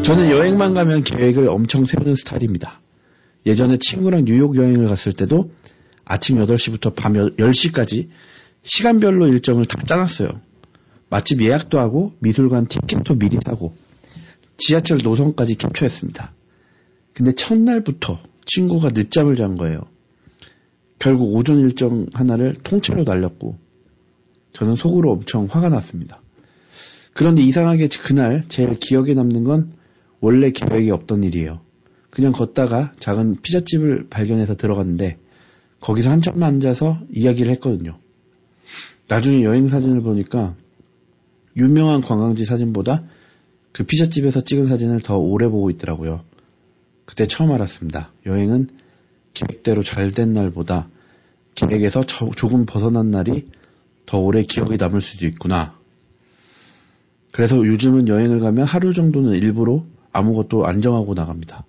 저는 여행만 가면 계획을 엄청 세우는 스타일입니다. 예전에 친구랑 뉴욕 여행을 갔을 때도 아침 8시부터 밤 10시까지 시간별로 일정을 다 짜놨어요. 맛집 예약도 하고 미술관 티켓도 미리 사고 지하철 노선까지 캡처했습니다. 근데 첫날부터 친구가 늦잠을 잔 거예요. 결국 오전 일정 하나를 통째로 날렸고 저는 속으로 엄청 화가 났습니다. 그런데 이상하게 그날 제일 기억에 남는 건 원래 계획이 없던 일이에요. 그냥 걷다가 작은 피자집을 발견해서 들어갔는데 거기서 한참 앉아서 이야기를 했거든요. 나중에 여행 사진을 보니까 유명한 관광지 사진보다 그 피자집에서 찍은 사진을 더 오래 보고 있더라고요. 그때 처음 알았습니다. 여행은 계획대로 잘 된 날보다 계획에서 조금 벗어난 날이 더 오래 기억에 남을 수도 있구나. 그래서 요즘은 여행을 가면 하루 정도는 일부러 아무것도 안 정하고 나갑니다.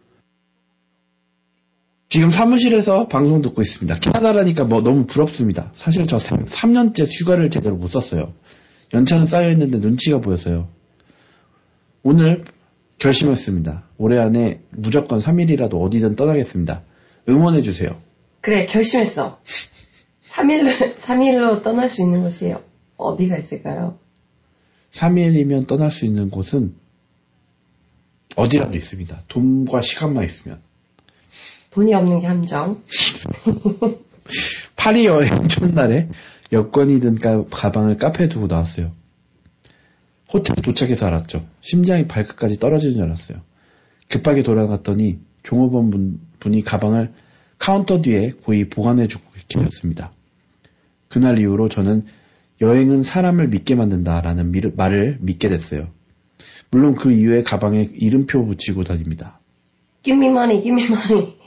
지금 사무실에서 방송 듣고 있습니다. 캐나다라니까 너무 부럽습니다. 사실 저 3년째 휴가를 제대로 못 썼어요. 연차는 쌓여있는데 눈치가 보여서요. 오늘 결심했습니다. 올해 안에 무조건 3일이라도 어디든 떠나겠습니다. 응원해주세요. 그래, 결심했어. 3일로 떠날 수 있는 곳이 어디가 있을까요? 3일이면 떠날 수 있는 곳은 어디라도 있습니다. 돈과 시간만 있으면. 돈이 없는 게 함정. 파리 여행 첫날에 여권이 든 가방을 카페에 두고 나왔어요. 호텔 도착해서 알았죠. 심장이 발끝까지 떨어지는 줄 알았어요. 급하게 돌아갔더니 종업원 분이 가방을 카운터 뒤에 고이 보관해주고 계셨습니다. 그날 이후로 저는 여행은 사람을 믿게 만든다라는 말을 믿게 됐어요. 물론 그 이후에 가방에 이름표 붙이고 다닙니다. Give me money, give me money.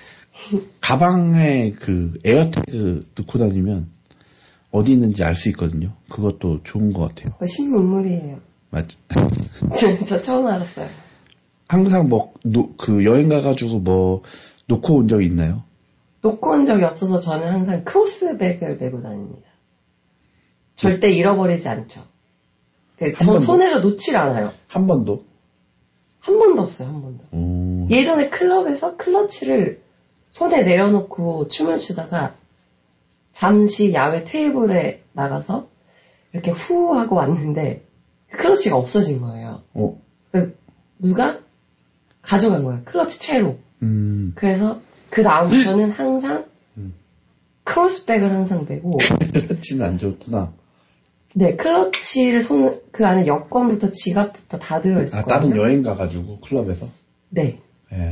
가방에 그 에어태그 넣고 다니면 어디 있는지 알 수 있거든요. 그것도 좋은 것 같아요. 신문물이에요. 맞죠? 저 처음 알았어요. 항상 그 여행 가가지고 놓고 온 적이 있나요? 놓고 온 적이 없어서 저는 항상 크로스백을 메고 다닙니다. 절대 잃어버리지 않죠. 전 손에서 놓질 않아요. 한 번도? 한 번도 없어요, 한 번도. 예전에 클럽에서 클러치를 손에 내려놓고 춤을 추다가 잠시 야외 테이블에 나가서 이렇게 후 하고 왔는데 클러치가 없어진 거예요. 누가 가져간 거예요. 클러치 채로. 그래서 그 다음부터는 항상 크로스백을 항상 메고. 클러치는 안 좋구나. 네, 클러치를 그 안에 여권부터 지갑부터 다 들어있어요. 다른 여행 가가지고 클럽에서? 네.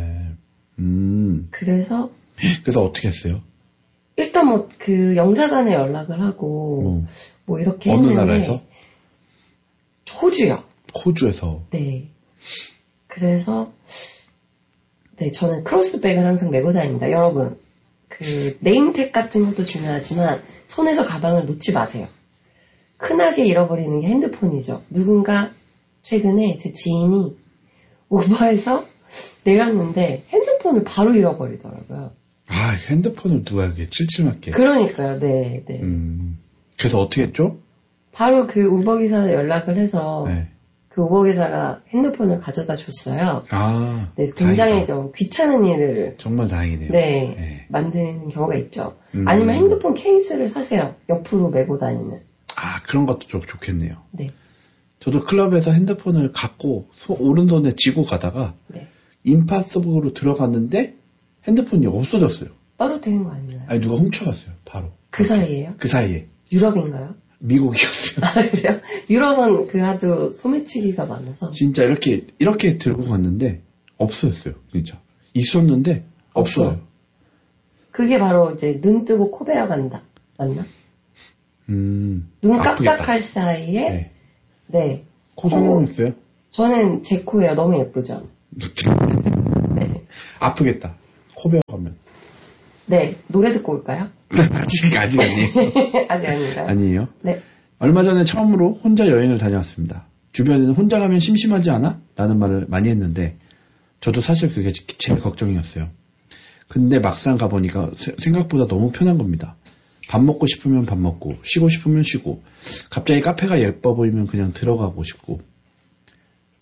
그래서 어떻게 했어요? 일단 그 영사관에 연락을 하고 이렇게 어느 했는데. 나라에서? 호주요. 호주에서. 네. 그래서 네, 저는 크로스백을 항상 메고 다닙니다. 여러분, 그 네임택 같은 것도 중요하지만 손에서 가방을 놓지 마세요. 흔하게 잃어버리는 게 핸드폰이죠. 누군가 최근에 제 지인이 우버에서 내렸는데 핸드폰을 바로 잃어버리더라고요. 아, 핸드폰을 누가 이렇게 칠칠맞게. 그러니까요. 네. 그래서 어떻게 했죠? 바로 그 우버 기사에 연락을 해서 네. 그 우버 기사가 핸드폰을 가져다 줬어요. 아, 네, 굉장히 좀 귀찮은 일을 정말 다행이네요. 네. 만드는 경우가 있죠. 아니면 핸드폰 케이스를 사세요. 옆으로 메고 다니는. 아, 그런 것도 좋겠네요. 네. 저도 클럽에서 핸드폰을 갖고 오른손에 쥐고 가다가 인파서브로 들어갔는데 핸드폰이 없어졌어요. 떨어뜨린 거 아니에요? 아니, 누가 훔쳐갔어요. 바로. 그 사이에요? 그 사이에. 유럽인가요? 미국이었어요. 아, 그래요? 유럽은 그 아주 소매치기가 많아서. 진짜 이렇게 들고 갔는데 없어졌어요. 진짜. 있었는데 없어요. 그게 바로 이제 눈 뜨고 코 베어간다. 맞나? 눈 깜짝할 사이에. 네. 코 성형했어요? 저는 제 코예요. 너무 예쁘죠? 네. 아프겠다. 코 베어가면. 네. 노래 듣고 올까요? 아직 아니에요. 아직 아닌가요? 아니에요. 네. 얼마 전에 처음으로 혼자 여행을 다녀왔습니다. 주변에는 혼자 가면 심심하지 않아? 라는 말을 많이 했는데 저도 사실 그게 제일 걱정이었어요. 근데 막상 가보니까 생각보다 너무 편한 겁니다. 밥 먹고 싶으면 밥 먹고 쉬고 싶으면 쉬고 갑자기 카페가 예뻐 보이면 그냥 들어가고 싶고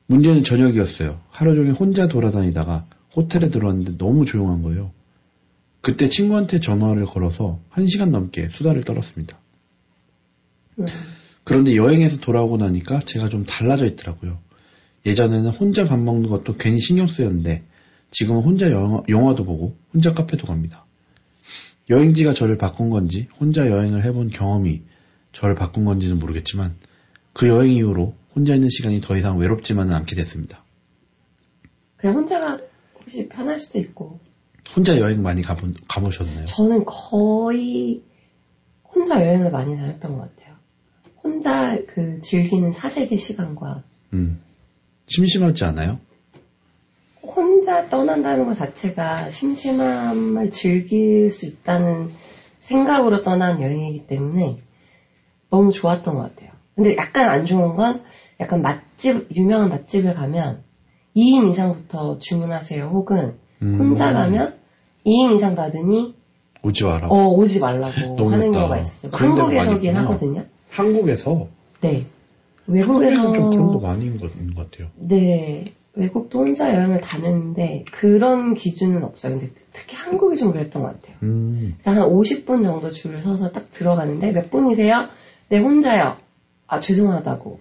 문제는 저녁이었어요. 하루 종일 혼자 돌아다니다가 호텔에 들어왔는데 너무 조용한 거예요. 그때 친구한테 전화를 걸어서 1시간 넘게 수다를 떨었습니다. 그런데 여행에서 돌아오고 나니까 제가 좀 달라져 있더라고요. 예전에는 혼자 밥 먹는 것도 괜히 신경 쓰였는데 지금은 혼자 영화도 보고 혼자 카페도 갑니다. 여행지가 저를 바꾼 건지 혼자 여행을 해본 경험이 저를 바꾼 건지는 모르겠지만 그 여행 이후로 혼자 있는 시간이 더 이상 외롭지만은 않게 됐습니다. 그냥 혼자가 혹시 편할 수도 있고. 혼자 여행 많이 가보셨나요? 저는 거의 혼자 여행을 많이 다녔던 것 같아요. 혼자 그 즐기는 사색의 시간과 심심하지 않아요? 혼자 떠난다는 것 자체가 심심함을 즐길 수 있다는 생각으로 떠난 여행이기 때문에 너무 좋았던 것 같아요. 근데 약간 안 좋은 건 약간 유명한 맛집을 가면 2인 이상부터 주문하세요. 혹은 혼자 가면 2인 이상 받으니 오지 마라. 오지 말라고 하는 경우가 있었어요. 한국에서긴 하거든요. 한국에서? 네. 외국에서 좀 그런 거 많이 있는 것 같아요. 네. 외국도 혼자 여행을 다녔는데 그런 기준은 없어요. 근데 특히 한국이 좀 그랬던 것 같아요. 그래서 한 50분 정도 줄을 서서 딱 들어가는데 몇 분이세요? 네, 혼자요. 아, 죄송하다고.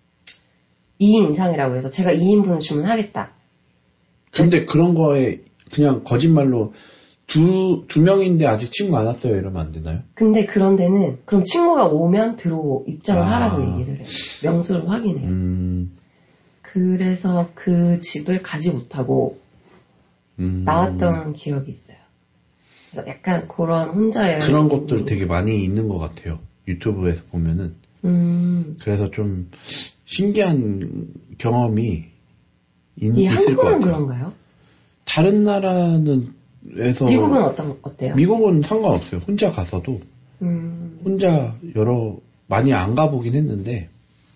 2인 이상이라고 해서 제가 2인분을 주문하겠다. 근데 그런 거에 그냥 거짓말로 두 명인데 아직 친구 안 왔어요 이러면 안 되나요? 근데 그런 데는 그럼 친구가 오면 입장을 하라고 얘기를 해요. 명수를 확인해요. 그래서 그 집을 가지 못하고 나왔던 기억이 있어요. 그래서 약간 그런 혼자 여행 그런 것들 되게 많이 있는 것 같아요. 유튜브에서 보면은. 그래서 좀 신기한 경험이 있을 것 같아요. 한국은 그런가요? 다른 나라는 에서 미국은 어때요? 미국은 상관없어요. 혼자 갔어도 혼자 많이 안 가보긴 했는데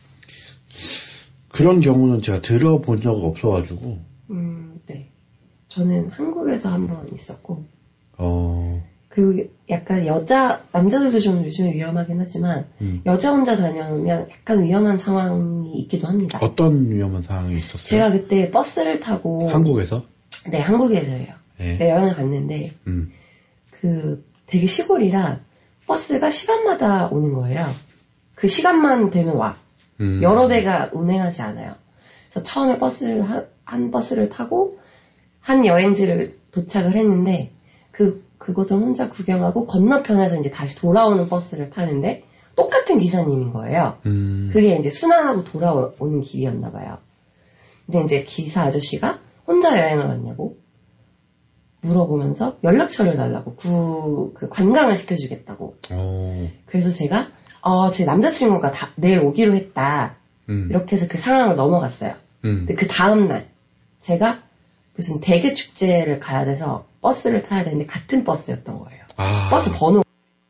그런 경우는 제가 들어본 적 없어가지고. 네. 저는 한국에서 한번 있었고. 그리고 약간 남자들도 좀 요즘에 위험하긴 하지만, 여자 혼자 다녀오면 약간 위험한 상황이 있기도 합니다. 어떤 위험한 상황이 있었어요? 제가 그때 버스를 타고. 한국에서? 네, 한국에서요. 네. 네, 여행을 갔는데, 되게 시골이라 버스가 시간마다 오는 거예요. 그 시간만 되면 와. 여러 대가 운행하지 않아요. 그래서 처음에 한 버스를 타고 한 여행지를 도착을 했는데 그곳을 혼자 구경하고 건너편에서 이제 다시 돌아오는 버스를 타는데 똑같은 기사님인 거예요. 그게 이제 순환하고 돌아오는 길이었나 봐요. 근데 이제 기사 아저씨가 혼자 여행을 왔냐고 물어보면서 연락처를 달라고 그 관광을 시켜주겠다고. 그래서 제가 제 남자친구가 내일 오기로 했다. 이렇게 해서 그 상황을 넘어갔어요. 근데 그 다음날 제가 무슨 대게 축제를 가야 돼서 버스를 타야 되는데 같은 버스였던 거예요. 버스 번호가.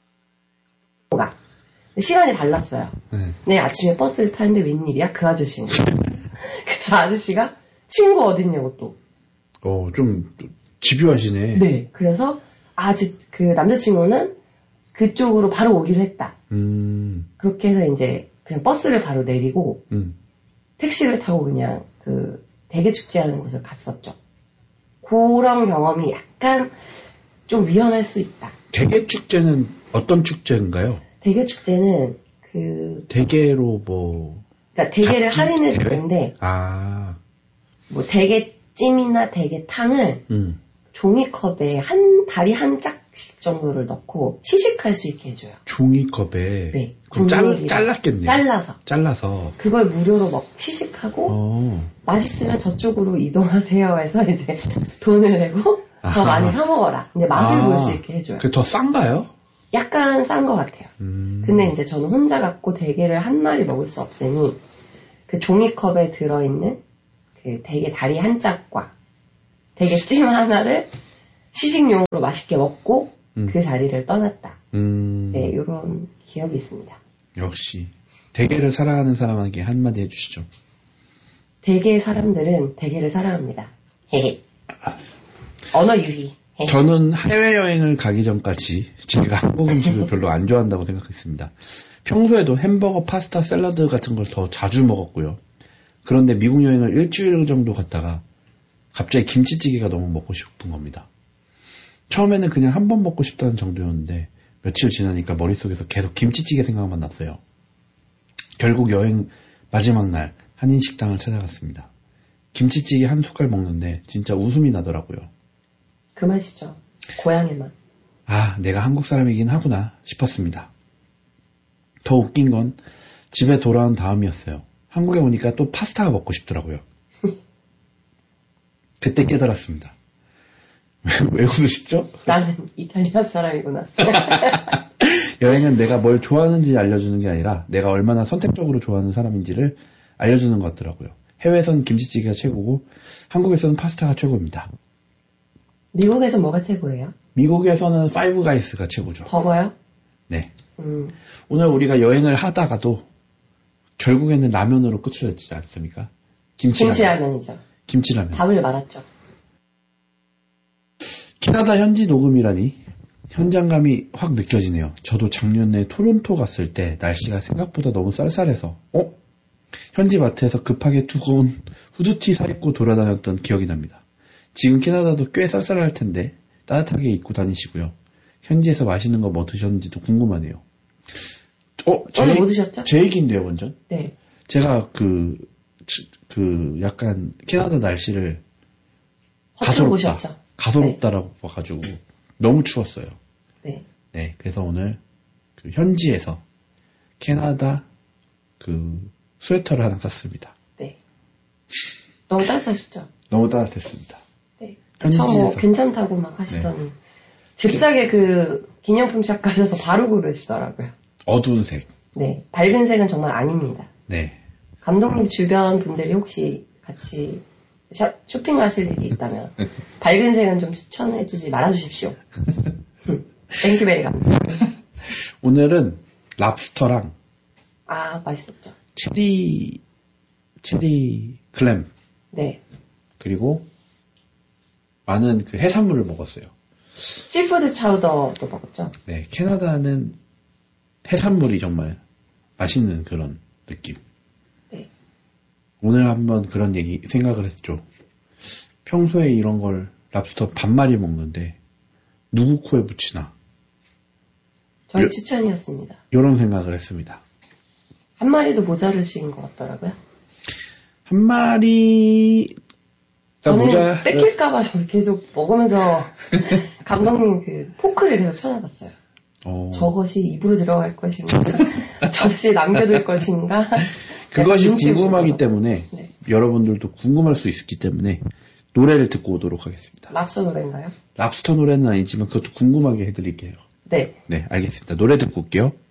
시간이 달랐어요. 내일 아침에 버스를 타는데 웬일이야? 그 아저씨인 거예요. 그래서 아저씨가 친구 어딨냐고 또. 좀 집요하시네. 네. 그래서 그 남자친구는 그쪽으로 바로 오기로 했다. 그렇게 해서 이제 그냥 버스를 바로 내리고 택시를 타고 그냥 그 대게 축제하는 곳을 갔었죠. 그런 경험이 약간 좀 위험할 수 있다. 대게 축제는 어떤 축제인가요? 대게 축제는 대게로 그러니까 대게를 할인해 주는데 뭐 대게찜이나 대게탕을 종이컵에 다리 한 짝씩 정도를 넣고 시식할 수 있게 해줘요. 종이컵에? 네. 잘랐겠네요. 잘라서. 그걸 무료로 시식하고, 맛있으면 저쪽으로 이동하세요 해서 이제 돈을 내고 더 많이 사먹어라. 근데 맛을 볼 수 있게 해줘요. 그게 더 싼가요? 약간 싼 것 같아요. 근데 이제 저는 혼자 갖고 대게를 한 마리 먹을 수 없으니 그 종이컵에 들어있는 그 대게 다리 한 짝과 대게찜 하나를 시식용으로 맛있게 먹고 그 자리를 떠났다. 네, 이런 기억이 있습니다. 역시 대게를 사랑하는 사람에게 한마디 해주시죠. 대게 사람들은 대게를 사랑합니다. 언어 유희. 저는 해외여행을 가기 전까지 제가 한국 음식을 별로 안 좋아한다고 생각했습니다. 평소에도 햄버거, 파스타, 샐러드 같은 걸 더 자주 먹었고요. 그런데 미국 여행을 일주일 정도 갔다가 갑자기 김치찌개가 너무 먹고 싶은 겁니다. 처음에는 그냥 한 번 먹고 싶다는 정도였는데 며칠 지나니까 머릿속에서 계속 김치찌개 생각만 났어요. 결국 여행 마지막 날 한인식당을 찾아갔습니다. 김치찌개 한 숟갈 먹는데 진짜 웃음이 나더라고요. 그 맛이죠. 고향의 맛. 아, 내가 한국 사람이긴 하구나 싶었습니다. 더 웃긴 건 집에 돌아온 다음이었어요. 한국에 오니까 또 파스타가 먹고 싶더라고요. 그때 깨달았습니다. 왜 웃으시죠? 나는 이탈리아 사람이구나. 여행은 내가 뭘 좋아하는지 알려주는 게 아니라 내가 얼마나 선택적으로 좋아하는 사람인지를 알려주는 것 같더라고요. 해외에서는 김치찌개가 최고고 한국에서는 파스타가 최고입니다. 미국에서 뭐가 최고예요? 미국에서는 파이브 가이스가 최고죠. 버거요? 네. 오늘 우리가 여행을 하다가도 결국에는 라면으로 끝을 냈지 않습니까? 김치라면이죠. 김치라면. 답을 말았죠. 캐나다 현지 녹음이라니 현장감이 확 느껴지네요. 저도 작년에 토론토 갔을 때 날씨가 생각보다 너무 쌀쌀해서 현지 마트에서 급하게 두꺼운 후드티 사입고 돌아다녔던 기억이 납니다. 지금 캐나다도 꽤 쌀쌀할 텐데 따뜻하게 입고 다니시고요. 현지에서 맛있는 거 뭐 드셨는지도 궁금하네요. 오늘 뭐 드셨죠? 제 얘기인데요, 완전. 네. 제가 약간 캐나다 날씨를 가소롭다라고 봐가지고 너무 추웠어요. 네. 네, 그래서 오늘 현지에서 캐나다 스웨터를 하나 샀습니다. 네. 너무 따뜻하셨죠? 너무 따뜻했습니다. 네. 현지에서 괜찮다고 막 하시더니 잽싸게 기념품샵 가셔서 바로 고르시더라고요. 어두운 색. 네. 밝은 색은 정말 아닙니다. 네. 감독님 주변 분들이 혹시 같이 쇼핑 가실 일이 있다면 밝은 색은 좀 추천해주지 말아주십시오. 땡큐베리 감독님. 오늘은 랍스터랑 맛있었죠. 체리 클램. 네. 그리고 많은 해산물을 먹었어요. 시푸드 차우더도 먹었죠. 네, 캐나다는 해산물이 정말 맛있는 그런 느낌. 네. 오늘 한번 그런 생각을 했죠. 평소에 이런 걸 랍스터 반마리 먹는데 누구 코에 붙이나. 저희 추천이었습니다. 이런 생각을 했습니다. 한 마리도 모자르신 것 같더라고요. 한 마리 저는 뺏길까봐 저도 계속 먹으면서 감독님 포크를 계속 찾아봤어요. 저것이 입으로 들어갈 것인가, 접시에 남겨둘 것인가. 그것이 궁금하기 때문에 네. 여러분들도 궁금할 수 있기 때문에 노래를 듣고 오도록 하겠습니다. 랍스터 노래인가요? 랍스터 노래는 아니지만 그것도 궁금하게 해드릴게요. 네. 네, 알겠습니다. 노래 듣고 올게요.